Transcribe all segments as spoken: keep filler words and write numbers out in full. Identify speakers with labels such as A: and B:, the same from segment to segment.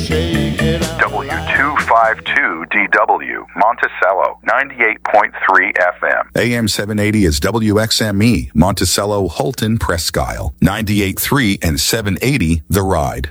A: shake it out.
B: W two fifty-two D W, Monticello, ninety-eight point three F M.
C: A M seven eighty is W X M E, Monticello, Holton, Presque Isle, ninety-eight point three and seven eighty The Ride.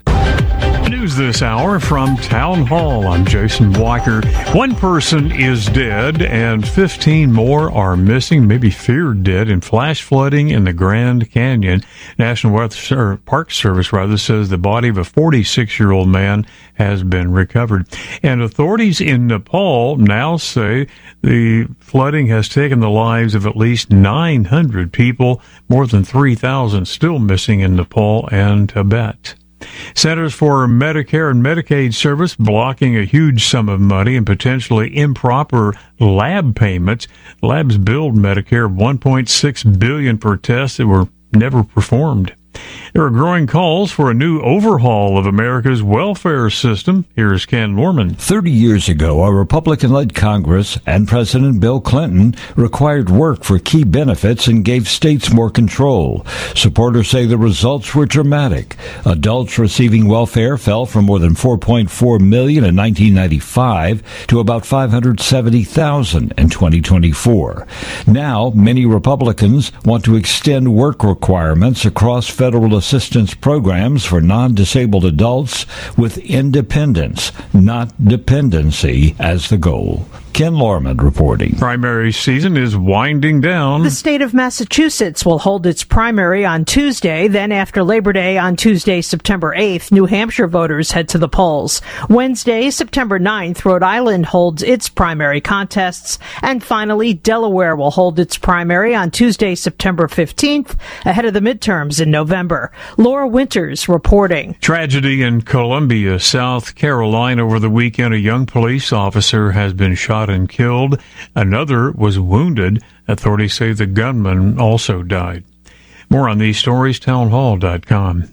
D: News this hour from Town Hall. I'm Jason Walker. One person is dead and fifteen more are missing, maybe feared dead, in flash flooding in the Grand Canyon. National Weather Park Service rather says the body of a forty-six-year-old man has been recovered. And authorities in Nepal now say the flooding has taken the lives of at least nine hundred people, more than three thousand still missing in Nepal and Tibet. Centers for Medicare and Medicaid Service blocking a huge sum of money and potentially improper lab payments. Labs billed Medicare one point six billion dollars per test that were never performed. There are growing calls for a new overhaul of America's welfare system. Here's Ken Norman.
E: Thirty years ago, a Republican-led Congress and President Bill Clinton required work for key benefits and gave states more control. Supporters say the results were dramatic. Adults receiving welfare fell from more than four point four million in nineteen ninety-five to about five hundred seventy thousand in twenty twenty-four. Now, many Republicans want to extend work requirements across federal assistance programs for non-disabled adults with independence, not dependency, as the goal. Ken Lorman reporting.
D: Primary season is winding down.
F: The state of Massachusetts will hold its primary on Tuesday. Then after Labor Day on Tuesday, September eighth, New Hampshire voters head to the polls. Wednesday, September ninth, Rhode Island holds its primary contests. And finally, Delaware will hold its primary on Tuesday, September fifteenth, ahead of the midterms in November. Laura Winters reporting.
D: Tragedy in Columbia, South Carolina over the weekend. A young police officer has been shot and killed. Another was wounded. Authorities say the gunman also died. More on these stories, townhall dot com.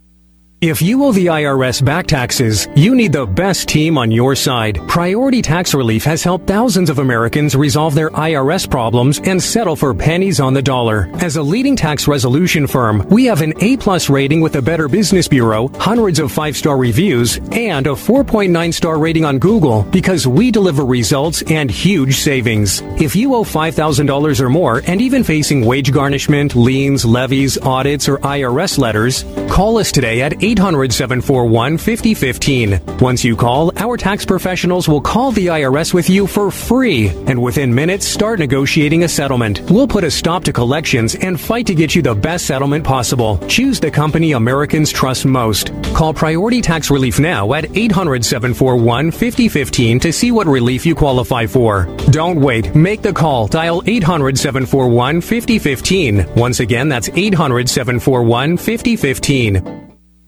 G: If you owe the I R S back taxes, you need the best team on your side. Priority Tax Relief has helped thousands of Americans resolve their I R S problems and settle for pennies on the dollar. As a leading tax resolution firm, we have an A-plus rating with the Better Business Bureau, hundreds of five-star reviews, and a four point nine star rating on Google because we deliver results and huge savings. If you owe five thousand dollars or more and even facing wage garnishment, liens, levies, audits, or I R S letters, call us today at eight hundred, seven four one, five oh one five. Once you call, our tax professionals will call the I R S with you for free, and within minutes start negotiating a settlement. We'll put a stop to collections and fight to get you the best settlement possible. Choose the company Americans trust most. Call Priority Tax Relief now at eight hundred, seven four one, five oh one five to see what relief you qualify for. Don't wait. Make the call. Dial eight hundred, seven four one, five oh one five. Once again, that's eight hundred, seven four one, five oh one five.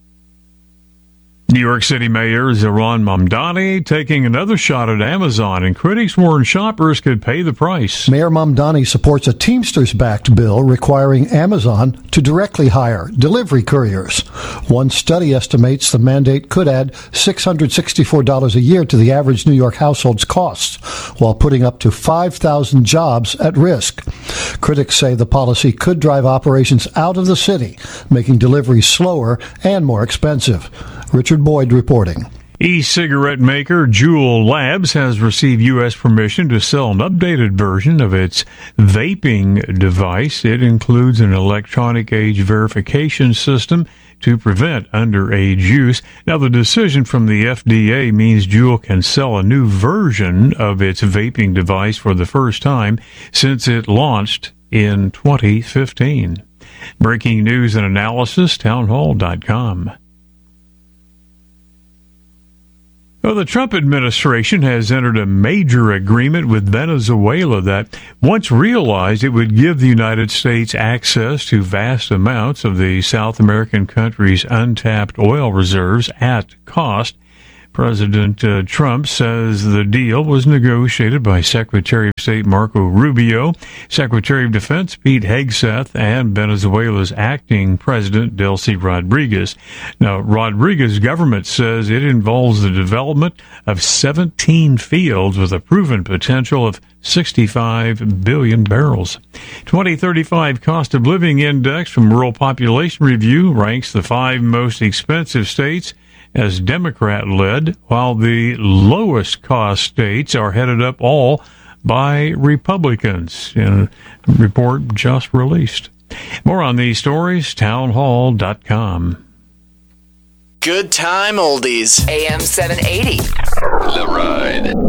D: New York City Mayor Zohran Mamdani taking another shot at Amazon, and critics warn shoppers could pay the price.
H: Mayor Mamdani supports a Teamsters-backed bill requiring Amazon to directly hire delivery couriers. One study estimates the mandate could add six hundred sixty-four dollars a year to the average New York household's costs, while putting up to five thousand jobs at risk. Critics say the policy could drive operations out of the city, making deliveries slower and more expensive. Richard Boyd reporting.
D: E-cigarette maker Juul Labs has received U S permission to sell an updated version of its vaping device. It includes an electronic age verification system to prevent underage use. Now, the decision from the F D A means Juul can sell a new version of its vaping device for the first time since it launched in twenty fifteen. Breaking news and analysis, townhall dot com. Well, the Trump administration has entered a major agreement with Venezuela that, once realized, it would give the United States access to vast amounts of the South American country's untapped oil reserves at cost. President uh, Trump says the deal was negotiated by Secretary of State Marco Rubio, Secretary of Defense Pete Hegseth, and Venezuela's acting president Delcy Rodriguez. Now, Rodriguez's government says it involves the development of seventeen fields with a proven potential of sixty-five billion barrels. twenty thirty-five Cost of Living Index from World Population Review ranks the five most expensive states as Democrat-led, while the lowest-cost states are headed up all by Republicans, in a report just released. More on these stories, townhall dot com.
A: Good time oldies.
I: A M seven eighty. The Ride.